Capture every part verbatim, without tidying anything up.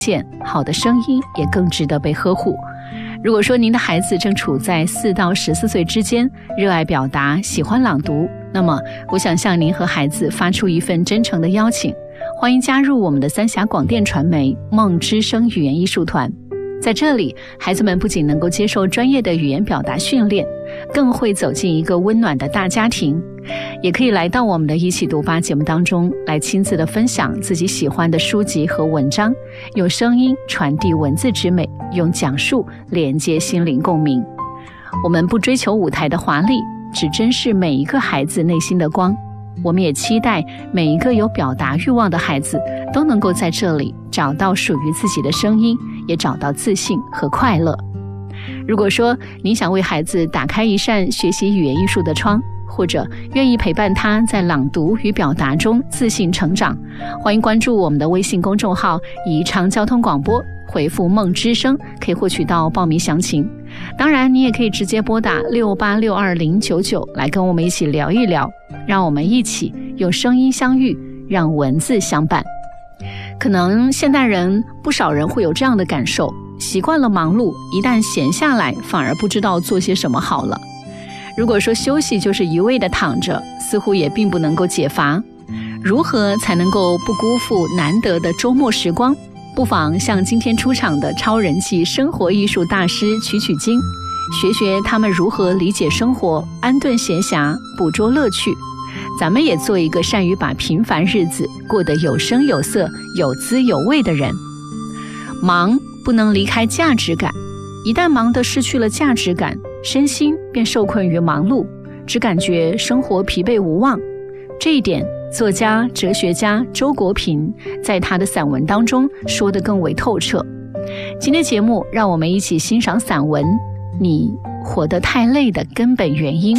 见，好的声音也更值得被呵护。如果说您的孩子正处在四到十四岁之间，热爱表达，喜欢朗读，那么我想向您和孩子发出一份真诚的邀请，欢迎加入我们的三峡广电传媒梦之声语言艺术团。在这里，孩子们不仅能够接受专业的语言表达训练，更会走进一个温暖的大家庭，也可以来到我们的一起读吧节目当中，来亲自的分享自己喜欢的书籍和文章，用声音传递文字之美，用讲述连接心灵共鸣。我们不追求舞台的华丽，只珍视每一个孩子内心的光。我们也期待每一个有表达欲望的孩子都能够在这里找到属于自己的声音，也找到自信和快乐。如果说您想为孩子打开一扇学习语言艺术的窗，或者愿意陪伴他在朗读与表达中自信成长，欢迎关注我们的微信公众号宜昌交通广播，回复梦之声可以获取到报名详情。当然你也可以直接拨打六八六二零九九来跟我们一起聊一聊，让我们一起用声音相遇，让文字相伴。可能现代人不少人会有这样的感受，习惯了忙碌，一旦闲下来反而不知道做些什么好了。如果说休息就是一味的躺着，似乎也并不能够解乏。如何才能够不辜负难得的周末时光？不妨向今天出场的超人气生活艺术大师取取经，学学他们如何理解生活，安顿闲暇，捕捉乐趣。咱们也做一个善于把平凡日子过得有声有色、有滋有味的人。忙不能离开价值感，一旦忙得失去了价值感，身心便受困于忙碌，只感觉生活疲惫无望。这一点，作家、哲学家周国平在他的散文当中说得更为透彻。今天节目，让我们一起欣赏散文《你活得太累的根本原因》。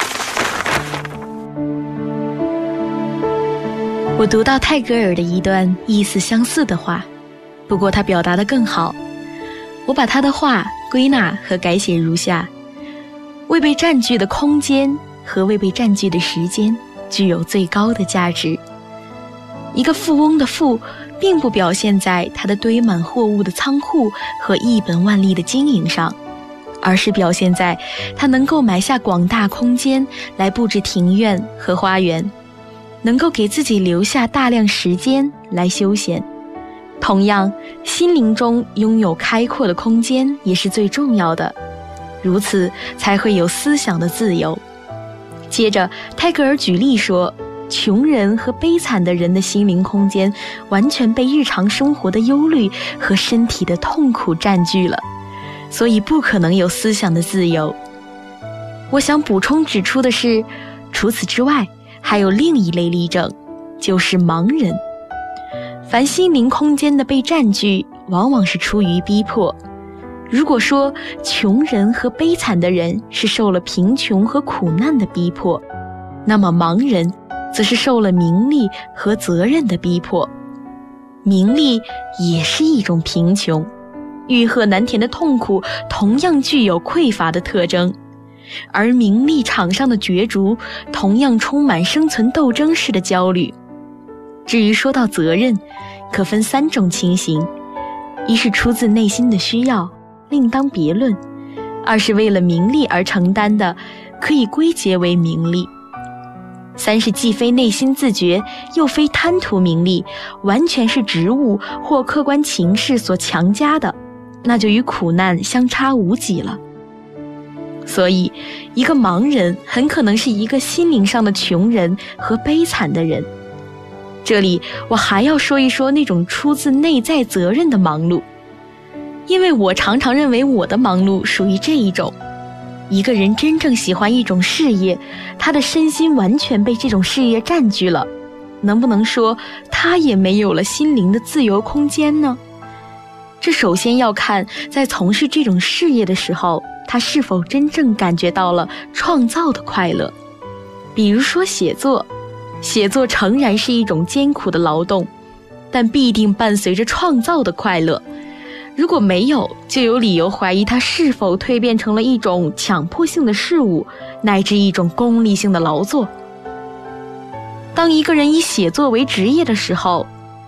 我读到泰戈尔的一段意思相似的话，不过他表达得更好。我把他的话归纳和改写如下：未被占据的空间和未被占据的时间具有最高的价值。一个富翁的富并不表现在他的堆满货物的仓库和一本万利的经营上，而是表现在他能够买下广大空间来布置庭院和花园，能够给自己留下大量时间来休闲。同样，心灵中拥有开阔的空间也是最重要的，如此才会有思想的自由。接着，泰戈尔举例说，穷人和悲惨的人的心灵空间完全被日常生活的忧虑和身体的痛苦占据了，所以不可能有思想的自由。我想补充指出的是，除此之外，还有另一类例证，就是盲人。凡心灵空间的被占据，往往是出于逼迫。如果说穷人和悲惨的人是受了贫穷和苦难的逼迫，那么盲人则是受了名利和责任的逼迫。名利也是一种贫穷，欲壑难填的痛苦同样具有匮乏的特征，而名利场上的角逐同样充满生存斗争式的焦虑。至于说到责任，可分三种情形：一是出自内心的需要，另当别论；二是为了名利而承担的，可以归结为名利；三是既非内心自觉，又非贪图名利，完全是职务或客观情势所强加的，那就与苦难相差无几了。所以，一个盲人很可能是一个心灵上的穷人和悲惨的人。这里我还要说一说那种出自内在责任的忙碌，因为我常常认为我的忙碌属于这一种。一个人真正喜欢一种事业，他的身心完全被这种事业占据了，能不能说他也没有了心灵的自由空间呢？这首先要看在从事这种事业的时候，他是否真正感觉到了创造的快乐。比如说写作，写作诚然是一种艰苦的劳动，但必定伴随着创造的快乐。如果没有，就有理由怀疑它是否蜕变成了一种强迫性的事物，乃至一种功利性的劳作。当一个人以写作为职业的时候，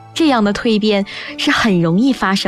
这样的蜕变是很容易发生的。